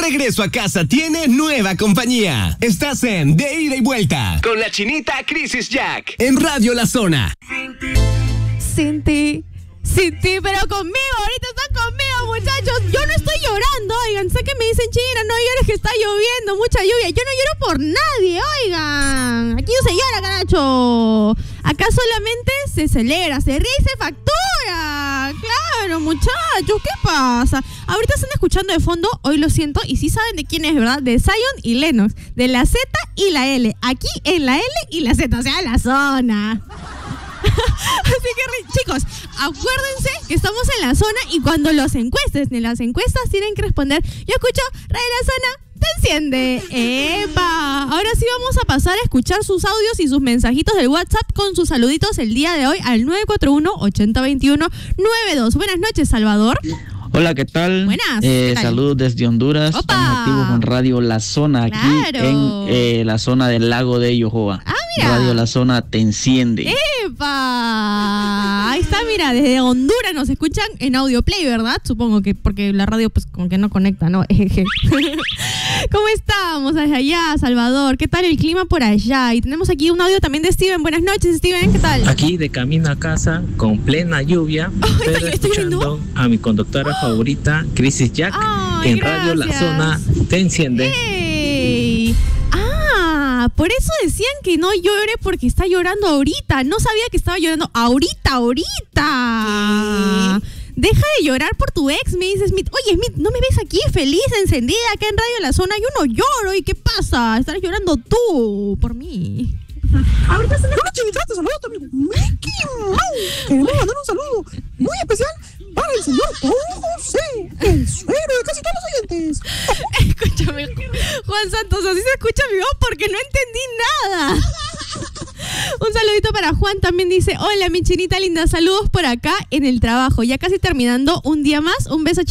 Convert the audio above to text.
regreso a casa tiene nueva compañía. Estás en De Ida y Vuelta con la chinita Crisis Jack en Radio La Zona. Sí, pero conmigo, ahorita están conmigo, muchachos. Yo no estoy llorando, oigan. Sé que me dicen, China, no llores que está lloviendo, mucha lluvia. Yo no lloro por nadie, oigan. Aquí no se llora, caracho. Acá solamente se celebra, se ríe y se factura. Claro, muchachos, ¿qué pasa? Ahorita están escuchando de fondo, hoy lo siento, y sí saben de quién es, ¿verdad? De Zion y Lennox, de la Z y la L. Aquí en la L y la Z, o sea, la zona. Así que, chicos, acuérdense que estamos en la zona y cuando en las encuestas tienen que responder, yo escucho Radio La Zona, te enciende. ¡Epa! Ahora sí vamos a pasar a escuchar sus audios y sus mensajitos del WhatsApp con sus saluditos el día de hoy al 941-8021-92. Buenas noches, Salvador. Hola, ¿qué tal? Buenas. ¿Qué tal? Saludos desde Honduras. ¡Opa! Estamos activos con Radio La Zona, aquí en la zona del lago de Yohoa. Ah, mira. Radio La Zona te enciende. ¡Epa! Ahí está, mira, desde Honduras nos escuchan en Audioplay, ¿verdad? Supongo que porque la radio pues como que no conecta, ¿no? ¿Cómo estamos desde allá, Salvador? ¿Qué tal el clima por allá? Y tenemos aquí un audio también de Steven. Buenas noches, Steven, ¿qué tal? Aquí de camino a casa con plena lluvia, pero escuchando a mi conductora favorita, Crisis Jack, en Radio La Zona te enciende. ¡Ey! Por eso decían que no llore porque está llorando ahorita. No sabía que estaba llorando ahorita. ¿Qué? Deja de llorar por tu ex, me dice Smith. Oye, Smith, ¿no me ves aquí feliz, encendida, acá en Radio La Zona? Yo no lloro. ¿Y qué pasa? Estás llorando tú por mí. Ahorita se me una chinita, te saludo también. Mickey Mouse. Queremos mandar un saludo muy especial para el señor José, el suegro de casi todos los oyentes. Escúchame, Juan Santos, así se escucha mi voz porque no entendí nada. Un saludito para Juan, también dice, hola mi chinita linda, saludos por acá en el trabajo, ya casi terminando un día más, un beso.